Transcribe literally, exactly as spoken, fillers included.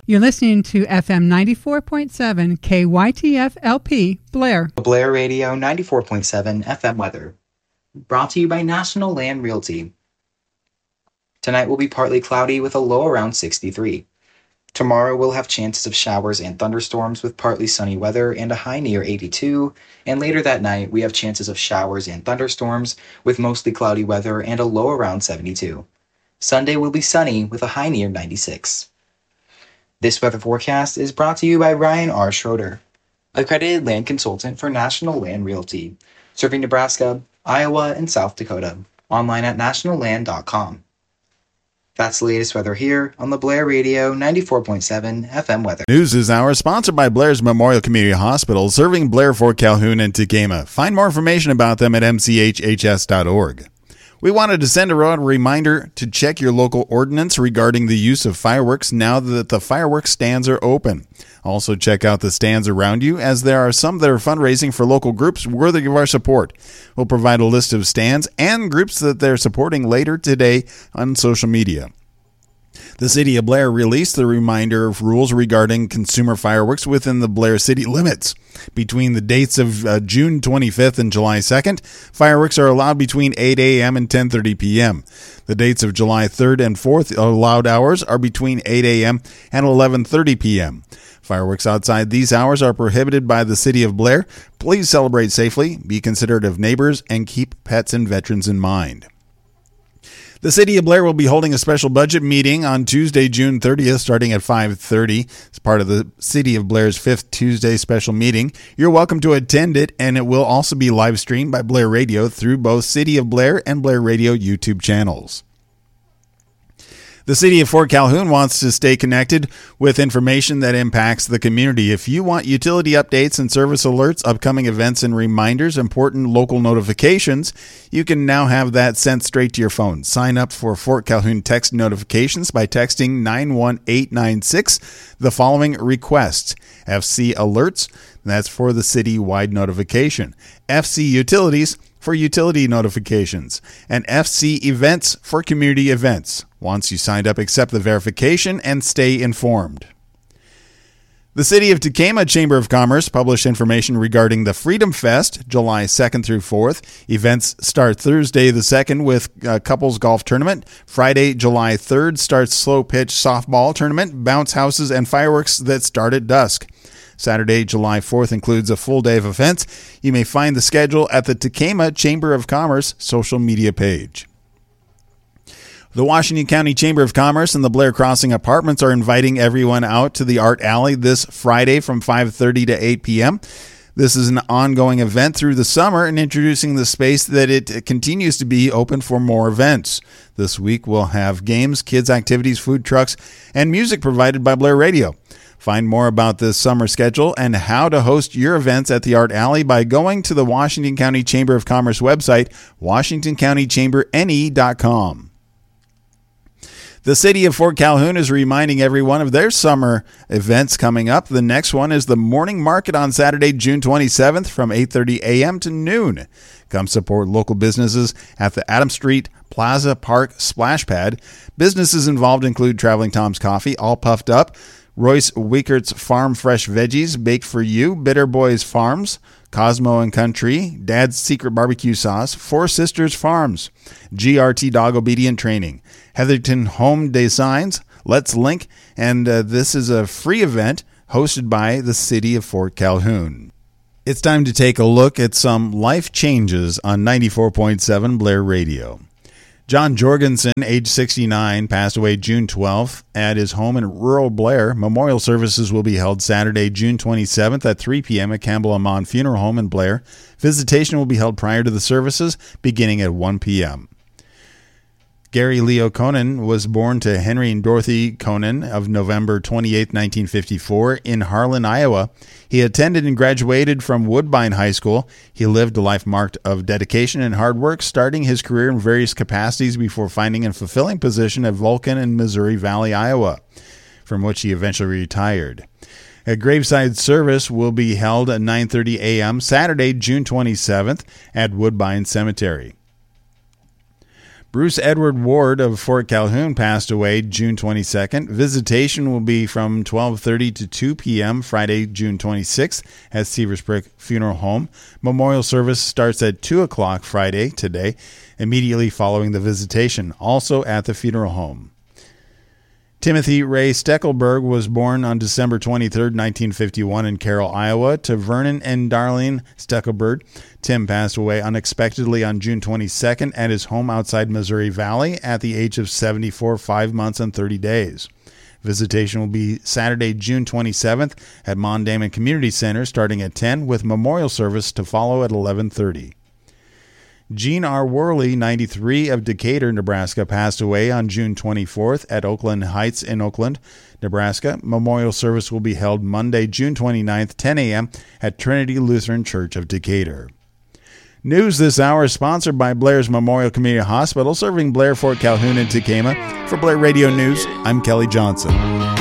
You're listening to F M ninety-four point seven K Y T F L P, Blair. Blair Radio ninety-four point seven F M weather. Brought to you by National Land Realty. Tonight will be partly cloudy with a low around sixty-three. Tomorrow we'll have chances of showers and thunderstorms with partly sunny weather and a high near eighty-two. And later that night we have chances of showers and thunderstorms with mostly cloudy weather and a low around seventy-two. Sunday will be sunny with a high near ninety-six. This weather forecast is brought to you by Ryan R. Schroeder, accredited land consultant for National Land Realty, serving Nebraska, Iowa, and South Dakota. Online at national land dot com. That's the latest weather here on the Blair Radio ninety-four point seven F M weather. News is Hour, sponsored by Blair's Memorial Community Hospital, serving Blair, Fort Calhoun, and Tekamah. Find more information about them at m c h h s dot org. We wanted to send around a reminder to check your local ordinance regarding the use of fireworks now that the fireworks stands are open. Also check out the stands around you, as there are some that are fundraising for local groups worthy of our support. We'll provide a list of stands and groups that they're supporting later today on social media. The City of Blair released the reminder of rules regarding consumer fireworks within the Blair city limits. Between the dates of uh, June twenty-fifth and July second, fireworks are allowed between eight a.m. and ten thirty p.m. The dates of July third and fourth allowed hours are between eight a.m. and eleven thirty p.m. Fireworks outside these hours are prohibited by the City of Blair. Please celebrate safely, be considerate of neighbors, and keep pets and veterans in mind. The City of Blair will be holding a special budget meeting on Tuesday, June thirtieth, starting at five thirty. It's part of the City of Blair's fifth Tuesday special meeting. You're welcome to attend it, and it will also be live streamed by Blair Radio through both City of Blair and Blair Radio YouTube channels. The City of Fort Calhoun wants to stay connected with information that impacts the community. If you want utility updates and service alerts, upcoming events and reminders, important local notifications, you can now have that sent straight to your phone. Sign up for Fort Calhoun text notifications by texting nine one eight nine six the following request: F C Alerts, that's for the city-wide notification; F C Utilities for utility notifications; and F C Events for community events. Once you signed up, accept the verification and stay informed. The City of Tekamah Chamber of Commerce published information regarding the Freedom Fest, July second through fourth. Events start Thursday the second with a couples golf tournament. Friday, July third, starts slow pitch softball tournament, bounce houses, and fireworks that start at dusk. Saturday, July fourth includes a full day of events. You may find the schedule at the Tekamah Chamber of Commerce social media page. The Washington County Chamber of Commerce and the Blair Crossing Apartments are inviting everyone out to the Art Alley this Friday from five thirty to eight p.m. This is an ongoing event through the summer and introducing the space that it continues to be open for more events. This week we'll have games, kids' activities, food trucks, and music provided by Blair Radio. Find more about this summer schedule and how to host your events at the Art Alley by going to the Washington County Chamber of Commerce website, washington county chamber n e dot com. The City of Fort Calhoun is reminding everyone of their summer events coming up. The next one is the Morning Market on Saturday, June twenty-seventh from eight thirty a.m. to noon. Come support local businesses at the Adams Street Plaza Park Splash Pad. Businesses involved include Traveling Tom's Coffee, All Puffed Up, Royce Wickert's Farm Fresh Veggies, Baked for You, Bitter Boys Farms, Cosmo and Country, Dad's Secret Barbecue Sauce, Four Sisters Farms, G R T Dog Obedient Training, Heatherton Home Designs, Let's Link, and uh, this is a free event hosted by the City of Fort Calhoun. It's time to take a look at some life changes on ninety-four point seven Blair Radio. John Jorgensen, age sixty-nine, passed away June twelfth at his home in rural Blair. Memorial services will be held Saturday, June twenty-seventh at three p.m. at Campbell Amon Funeral Home in Blair. Visitation will be held prior to the services, beginning at one p.m. Gary Leo Conan was born to Henry and Dorothy Conan of November twenty-eighth, nineteen fifty-four in Harlan, Iowa. He attended and graduated from Woodbine High School. He lived a life marked of dedication and hard work, starting his career in various capacities before finding a fulfilling position at Vulcan in Missouri Valley, Iowa, from which he eventually retired. A graveside service will be held at nine thirty a.m. Saturday, June twenty-seventh at Woodbine Cemetery. Bruce Edward Ward of Fort Calhoun passed away June twenty-second. Visitation will be from twelve thirty to two p.m. Friday, June twenty-sixth at Seversbrook Funeral Home. Memorial service starts at two o'clock Friday today, immediately following the visitation, also at the funeral home. Timothy Ray Steckelberg was born on December twenty-third, nineteen fifty-one in Carroll, Iowa, to Vernon and Darlene Steckelberg. Tim passed away unexpectedly on June twenty-second at his home outside Missouri Valley at the age of seventy-four, five months and thirty days. Visitation will be Saturday, June twenty-seventh at Mondamon Community Center starting at ten, with memorial service to follow at eleven thirty. Gene R. Worley, ninety-three, of Decatur, Nebraska, passed away on June twenty-fourth at Oakland Heights in Oakland, Nebraska. Memorial service will be held Monday, June twenty-ninth, ten a.m. at Trinity Lutheran Church of Decatur. News this hour is sponsored by Blair's Memorial Community Hospital, serving Blair, Fort Calhoun, and Tekamah. For Blair Radio News, I'm Kelly Johnson.